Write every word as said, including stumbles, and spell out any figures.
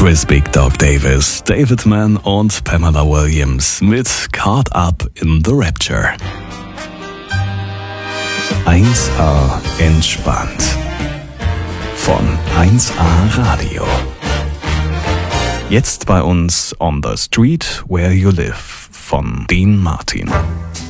Chris Big Dog Davis, David Mann und Pamela Williams mit Caught Up in the Rapture. eins A entspannt. Von eins A Radio. Jetzt bei uns On the Street Where You Live von Dean Martin.